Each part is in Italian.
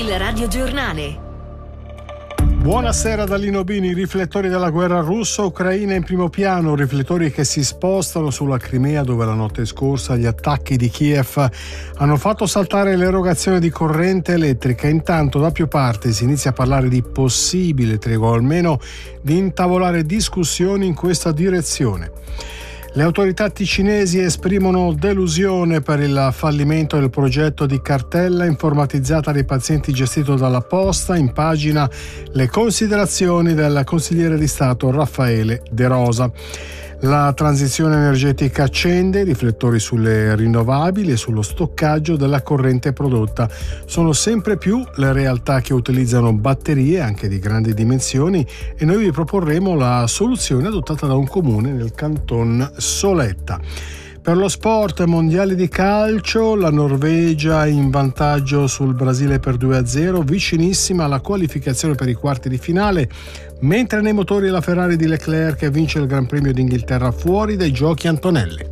Il radiogiornale. Buonasera da Lino Bini. I riflettori della guerra russo-ucraina in primo piano, riflettori che si spostano sulla Crimea, dove la notte scorsa gli attacchi di Kiev hanno fatto saltare l'erogazione di corrente elettrica. Intanto da più parti si inizia a parlare di possibile tregua, o almeno di intavolare discussioni in questa direzione. Le autorità ticinesi esprimono delusione per il fallimento del progetto di cartella informatizzata dei pazienti gestito dalla Posta. In pagina le considerazioni del consigliere di Stato Raffaele De Rosa. La transizione energetica accende, i riflettori sulle rinnovabili e sullo stoccaggio della corrente prodotta. Sono sempre più le realtà che utilizzano batterie anche di grandi dimensioni e noi vi proporremo la soluzione adottata da un comune nel canton Soletta. Per lo sport, mondiali di calcio, la Norvegia in vantaggio sul Brasile per 2-0, vicinissima alla qualificazione per i quarti di finale, mentre nei motori la Ferrari di Leclerc vince il Gran Premio d'Inghilterra fuori dai giochi Antonelli.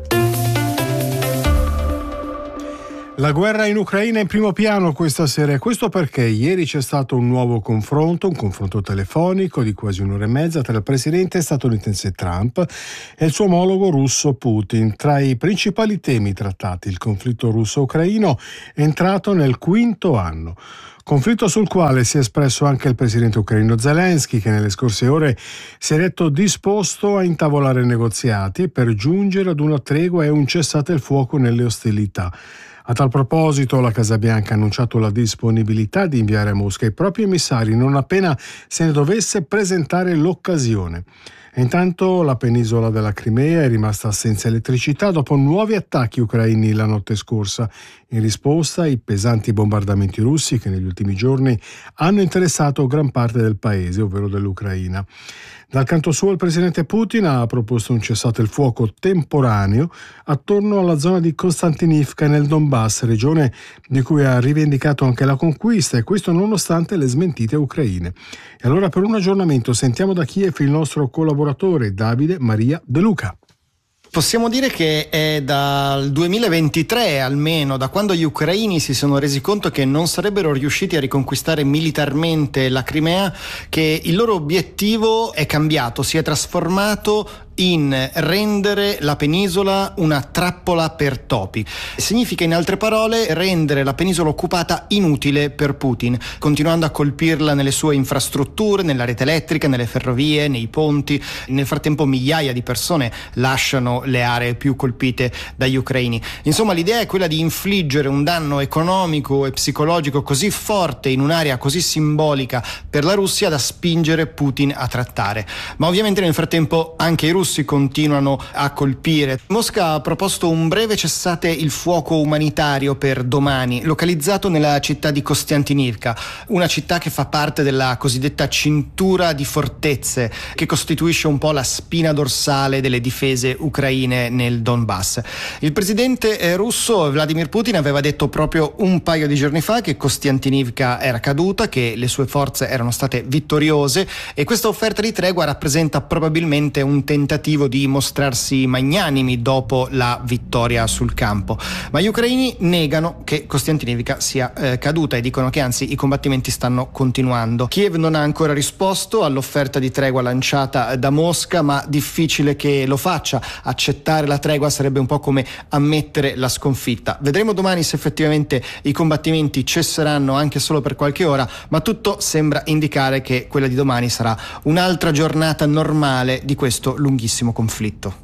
La guerra in Ucraina in primo piano questa sera, e questo perché ieri c'è stato un nuovo confronto, un confronto telefonico di quasi un'ora e mezza tra il presidente statunitense Trump e il suo omologo russo Putin. Tra i principali temi trattati, il conflitto russo-ucraino è entrato nel quinto anno. Conflitto sul quale si è espresso anche il presidente ucraino Zelensky, che nelle scorse ore si è detto disposto a intavolare negoziati per giungere ad una tregua e un cessate il fuoco nelle ostilità. A tal proposito, la Casa Bianca ha annunciato la disponibilità di inviare a Mosca i propri emissari non appena se ne dovesse presentare l'occasione. E intanto la penisola della Crimea è rimasta senza elettricità dopo nuovi attacchi ucraini la notte scorsa, in risposta ai pesanti bombardamenti russi che negli ultimi giorni hanno interessato gran parte del paese, ovvero dell'Ucraina. Dal canto suo il presidente Putin ha proposto un cessate il fuoco temporaneo attorno alla zona di Konstantinivka nel Donbass, regione di cui ha rivendicato anche la conquista, e questo nonostante le smentite ucraine. E allora per un aggiornamento sentiamo da Kiev il nostro collaboratore Davide Maria De Luca. Possiamo dire che è dal 2023 almeno, da quando gli ucraini si sono resi conto che non sarebbero riusciti a riconquistare militarmente la Crimea, che il loro obiettivo è cambiato, si è trasformato in rendere la penisola una trappola per topi. Significa in altre parole rendere la penisola occupata inutile per Putin, continuando a colpirla nelle sue infrastrutture, nella rete elettrica, nelle ferrovie, nei ponti. Nel frattempo migliaia di persone lasciano le aree più colpite dagli ucraini. Insomma, l'idea è quella di infliggere un danno economico e psicologico così forte in un'area così simbolica per la Russia da spingere Putin a trattare. Ma ovviamente nel frattempo anche i russi continuano a colpire. Mosca ha proposto un breve cessate il fuoco umanitario per domani, localizzato nella città di Kostiantynivka, una città che fa parte della cosiddetta cintura di fortezze, che costituisce un po' la spina dorsale delle difese ucraine nel Donbass. Il presidente russo Vladimir Putin aveva detto proprio un paio di giorni fa che Kostiantynivka era caduta, che le sue forze erano state vittoriose, e questa offerta di tregua rappresenta probabilmente un tentativo di mostrarsi magnanimi dopo la vittoria sul campo. Ma gli ucraini negano che Kostiantynivka sia caduta e dicono che anzi i combattimenti stanno continuando. Kiev non ha ancora risposto all'offerta di tregua lanciata da Mosca, ma difficile che lo faccia. Accettare la tregua sarebbe un po' come ammettere la sconfitta. Vedremo domani se effettivamente i combattimenti cesseranno anche solo per qualche ora, ma tutto sembra indicare che quella di domani sarà un'altra giornata normale di questo lunghissimo conflitto.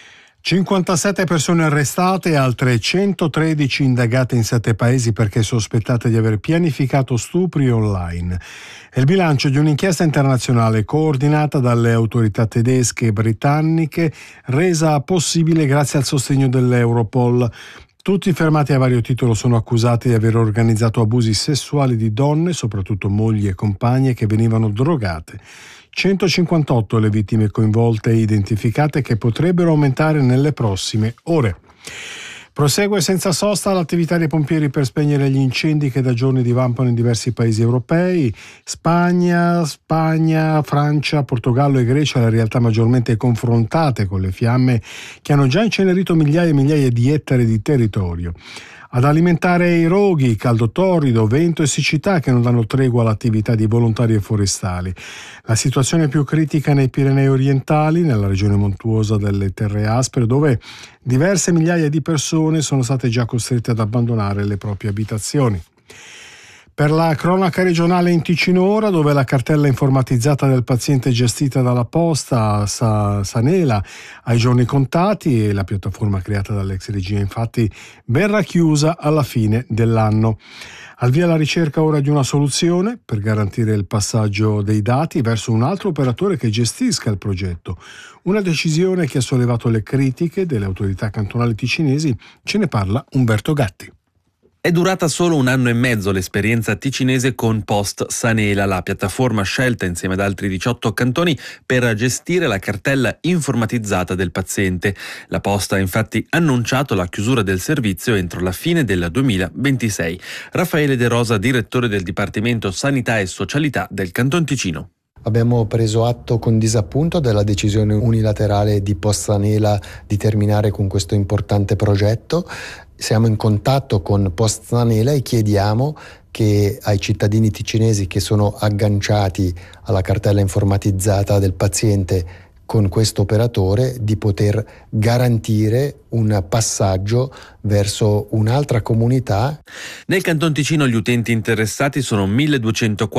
57 persone arrestate e altre 113 indagate in 7 paesi perché sospettate di aver pianificato stupri online. È il bilancio di un'inchiesta internazionale coordinata dalle autorità tedesche e britanniche, resa possibile grazie al sostegno dell'Europol. Tutti fermati a vario titolo sono accusati di aver organizzato abusi sessuali di donne, soprattutto mogli e compagne, che venivano drogate. 158 le vittime coinvolte e identificate, che potrebbero aumentare nelle prossime ore. Prosegue senza sosta l'attività dei pompieri per spegnere gli incendi che da giorni divampano in diversi paesi europei. Spagna, Francia, Portogallo e Grecia, le realtà maggiormente confrontate con le fiamme che hanno già incenerito migliaia e migliaia di ettari di territorio. Ad alimentare i roghi, caldo torrido, vento e siccità che non danno tregua all'attività di volontari e forestali. La situazione è più critica nei Pirenei orientali, nella regione montuosa delle Terre Aspre, dove diverse migliaia di persone sono state già costrette ad abbandonare le proprie abitazioni. Per la cronaca regionale in Ticino ora, dove la cartella informatizzata del paziente gestita dalla Posta Sanela ai giorni contati e la piattaforma creata dall'ex regia infatti verrà chiusa alla fine dell'anno. Al via la ricerca ora di una soluzione per garantire il passaggio dei dati verso un altro operatore che gestisca il progetto. Una decisione che ha sollevato le critiche delle autorità cantonali ticinesi. Ce ne parla Umberto Gatti. È durata solo 1 anno e mezzo l'esperienza ticinese con Post Sanela, la piattaforma scelta insieme ad altri 18 cantoni per gestire la cartella informatizzata del paziente. La Posta ha infatti annunciato la chiusura del servizio entro la fine del 2026. Raffaele De Rosa, direttore del Dipartimento Sanità e Socialità del Canton Ticino. Abbiamo preso atto con disappunto della decisione unilaterale di Post Sanela di terminare con questo importante progetto. Siamo in contatto con Post Sanela e chiediamo che ai cittadini ticinesi che sono agganciati alla cartella informatizzata del paziente con questo operatore di poter garantire un passaggio verso un'altra comunità. Nel Canton Ticino gli utenti interessati sono 1204